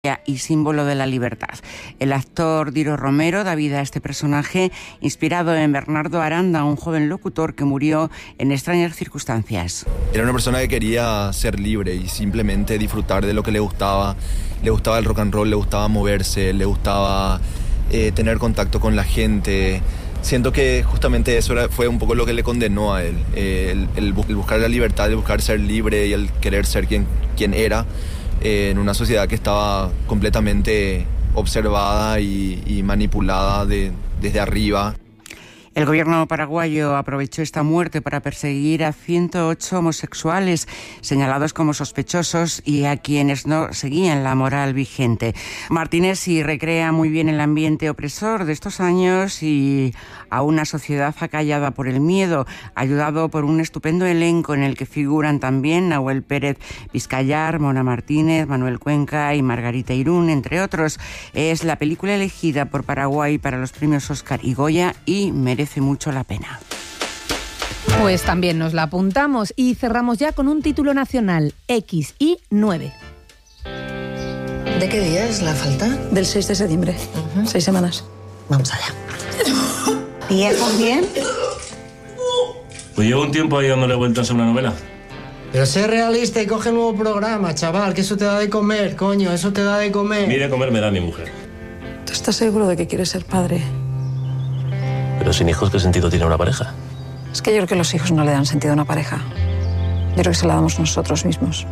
y símbolo de la libertad. El actor Diro Romero da vida a este personaje inspirado en Bernardo Aranda, un joven locutor que murió en extrañas circunstancias. Era una persona que quería ser libre y simplemente disfrutar de lo que le gustaba. Le gustaba el rock and roll, le gustaba moverse, le gustaba tener contacto con la gente. Siento que justamente eso fue un poco lo que le condenó a él, el buscar la libertad, el buscar ser libre y el querer ser quien era, en una sociedad que estaba completamente observada y manipulada desde arriba. El gobierno paraguayo aprovechó esta muerte para perseguir a 108 homosexuales señalados como sospechosos y a quienes no seguían la moral vigente. Martinezzi recrea muy bien el ambiente opresor de estos años y a una sociedad acallada por el miedo, ayudado por un estupendo elenco en el que figuran también Nahuel Pérez Vizcayar, Mona Martínez, Manuel Cuenca y Margarita Irún, entre otros. Es la película elegida por Paraguay para los premios Oscar y Goya y merece mucho la pena. Pues también nos la apuntamos y cerramos ya con un título nacional, XI9. ¿De qué día es la falta? Del 6 de septiembre, 6 semanas. Vamos allá. ¿Viejos bien? Pues llevo un tiempo ahí dándole vueltas a una novela. Pero sé realista y coge un nuevo programa, chaval, que eso te da de comer, coño, eso te da de comer. Ni de comer me da mi mujer. ¿Tú estás seguro de que quieres ser padre? Pero sin hijos, ¿qué sentido tiene una pareja? Es que yo creo que los hijos no le dan sentido a una pareja. Yo creo que se la damos nosotros mismos.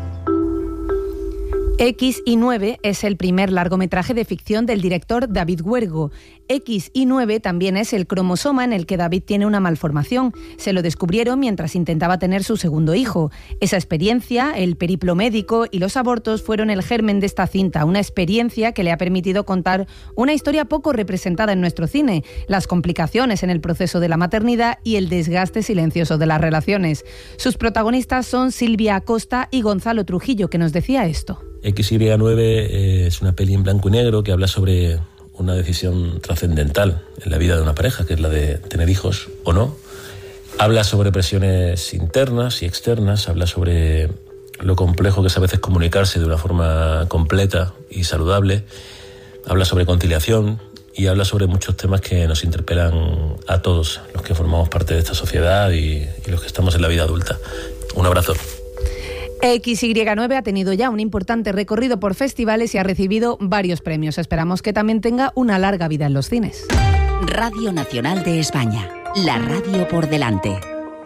XI9 es el primer largometraje de ficción del director David Huergo. XI9 también es el cromosoma en el que David tiene una malformación. Se lo descubrieron mientras intentaba tener su segundo hijo. Esa experiencia, el periplo médico y los abortos fueron el germen de esta cinta, una experiencia que le ha permitido contar una historia poco representada en nuestro cine, las complicaciones en el proceso de la maternidad y el desgaste silencioso de las relaciones. Sus protagonistas son Silvia Acosta y Gonzalo Trujillo, que nos decía esto. XY9 es una peli en blanco y negro que habla sobre una decisión trascendental en la vida de una pareja, que es la de tener hijos o no. Habla sobre presiones internas y externas, habla sobre lo complejo que es a veces comunicarse de una forma completa y saludable, habla sobre conciliación y habla sobre muchos temas que nos interpelan a todos los que formamos parte de esta sociedad y los que estamos en la vida adulta. Un abrazo. XY9 ha tenido ya un importante recorrido por festivales y ha recibido varios premios. Esperamos que también tenga una larga vida en los cines. Radio Nacional de España, la radio por delante.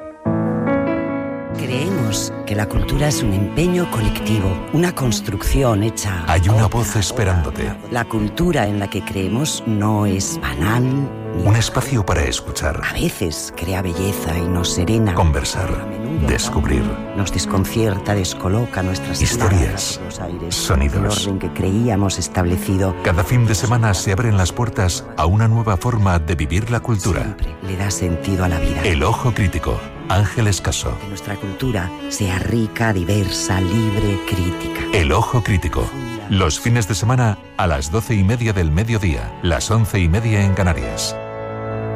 Creemos que la cultura es un empeño colectivo, una construcción hecha... Hay una voz esperándote. La cultura en la que creemos no es banal. Un espacio para escuchar. A veces crea belleza y nos serena. Conversar, descubrir. Nos desconcierta, descoloca nuestras historias, sonidos. El orden que creíamos establecido. Cada fin de semana se abren las puertas a una nueva forma de vivir la cultura. Siempre le da sentido a la vida. El Ojo Crítico, Ángel Escaso. Que nuestra cultura sea rica, diversa, libre, crítica. El Ojo Crítico. Los fines de semana a las 12:30 del mediodía, las 11:30 en Canarias.